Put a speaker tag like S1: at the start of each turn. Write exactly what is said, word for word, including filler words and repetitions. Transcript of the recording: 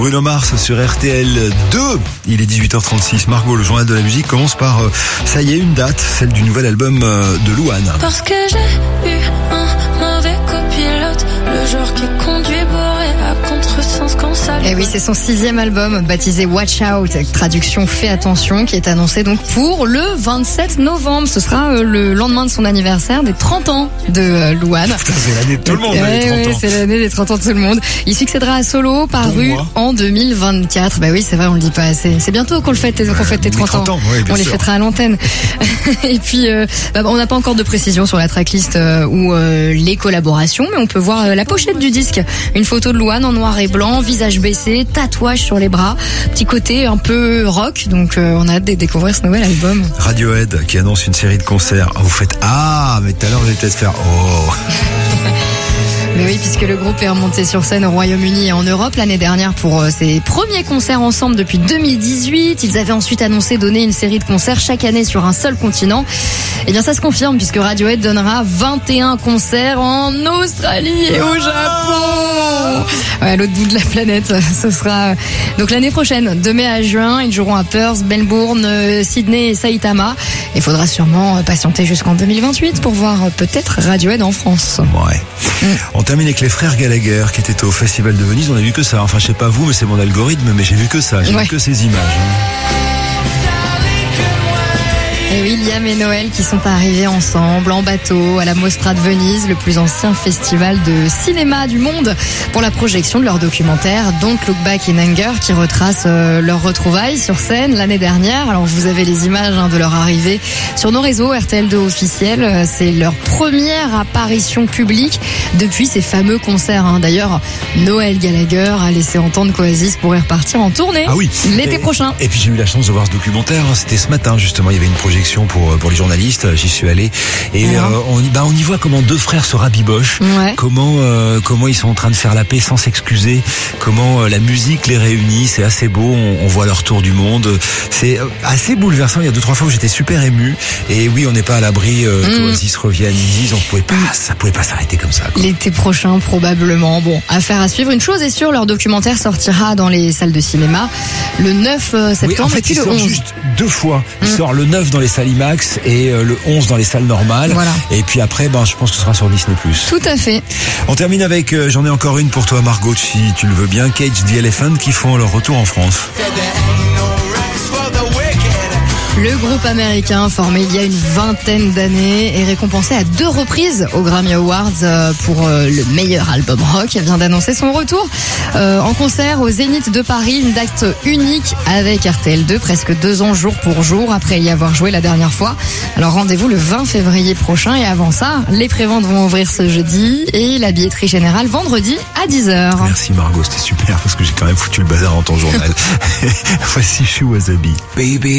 S1: Bruno Mars sur R T L deux. Il est dix-huit heures trente-six. Margot, le journal de la musique commence par, euh, ça y est, une date, celle du nouvel album euh, de Louane.
S2: Parce que j'ai eu un mauvais copilote, le genre qui conduit bourré à contresens quand ça...
S3: Et oui, c'est son sixième album, baptisé Watch Out, avec traduction Fais attention, qui est annoncé donc pour le vingt-sept novembre. Ce sera euh, le lendemain de son anniversaire des trente ans de euh, Louane.
S1: Putain, c'est l'année de tout le monde,
S3: ouais,
S1: les trente
S3: ouais,
S1: ans.
S3: C'est l'année des trente ans de tout le monde. Il succédera à Solo, paru en deux mille vingt-quatre. Bah oui, c'est vrai, on le dit pas assez. C'est bientôt qu'on le fête, qu'on fête tes trente ans.
S1: ans ouais,
S3: on les
S1: sûr.
S3: fêtera à l'antenne. Et puis, euh, bah, on n'a pas encore de précision sur la tracklist euh, ou euh, les collaborations, mais on peut voir euh, la pochette du disque. Une photo de Louane en noir et blanc, visage baissé, tatouage sur les bras, petit côté un peu rock. Donc, euh, on a hâte de découvrir ce nouvel album.
S1: Radiohead qui annonce une série de concerts. Vous faites ah, mais tout à l'heure vous allez peut-être faire oh.
S3: Mais oui, puisque le groupe est remonté sur scène au Royaume-Uni et en Europe l'année dernière pour ses premiers concerts ensemble depuis deux mille dix-huit. Ils avaient ensuite annoncé donner une série de concerts chaque année sur un seul continent. Et bien ça se confirme puisque Radiohead donnera vingt et un concerts en Australie et au Japon. Ouais, à l'autre bout de la planète. Ce sera donc l'année prochaine, de mai à juin. Ils joueront à Perth, Melbourne, Sydney et Saitama. Il faudra sûrement patienter jusqu'en deux mille vingt-huit pour voir peut-être Radiohead en France.
S1: Ouais. Mm. On termine avec les frères Gallagher qui étaient au Festival de Venise. On a vu que ça. Enfin, je sais pas vous, mais c'est mon algorithme, mais j'ai vu que ça. J'ai
S3: ouais.
S1: vu que ces images.
S3: Et oui, Liam et Noël qui sont arrivés ensemble en bateau à la Mostra de Venise, le plus ancien festival de cinéma du monde, pour la projection de leur documentaire Don't Look Back in Anger, qui retrace euh, leurs retrouvailles sur scène l'année dernière. Alors vous avez les images hein, de leur arrivée sur nos réseaux R T L deux officiels. C'est leur première apparition publique depuis ces fameux concerts. Hein. D'ailleurs, Noël Gallagher a laissé entendre qu'Oasis pourrait repartir en tournée
S1: ah oui.
S3: l'été
S1: et,
S3: prochain.
S1: Et puis j'ai eu la chance de voir ce documentaire. C'était ce matin justement. Il y avait une projection pour pour les journalistes. J'y suis allé et ouais. euh, on bah on y voit comment deux frères se rabibochent.
S3: Ouais.
S1: Comment euh, comment ils sont en train de faire la paix sans s'excuser. Comment euh, la musique les réunit. C'est assez beau. On, on voit leur tour du monde. C'est assez bouleversant. Il y a deux trois fois où j'étais super ému. Et oui, on n'est pas à l'abri euh, mmh. qu'Oasis revienne. Ils disent on pouvait pas, ça pouvait pas s'arrêter comme ça. Quoi.
S3: L'été prochain probablement. Bon, affaire à suivre. Une chose est sûre, leur documentaire sortira dans les salles de cinéma le neuf septembre.
S1: Oui, en fait,
S3: et puis
S1: il
S3: le
S1: sort
S3: onze.
S1: Juste deux fois. Il
S3: mmh.
S1: sort le neuf dans les salles IMAX et euh, le onze dans les salles normales.
S3: Voilà.
S1: Et puis après, ben, je pense que ce sera sur Disney plus.
S3: Tout à fait.
S1: On termine avec, euh, j'en ai encore une pour toi Margot, si tu le veux bien, Cage the Elephant qui font leur retour en France.
S3: Le groupe américain, formé il y a une vingtaine d'années, est récompensé à deux reprises aux Grammy Awards pour le meilleur album rock. Il vient d'annoncer son retour euh, en concert au Zénith de Paris, une date unique avec R T L deux, presque deux ans jour pour jour après y avoir joué la dernière fois. Alors rendez-vous le vingt février prochain et avant ça, les préventes vont ouvrir ce jeudi et la billetterie générale vendredi à dix heures.
S1: Merci Margot, c'était super parce que j'ai quand même foutu le bazar dans ton journal. Voici Chou Wasabi. Baby.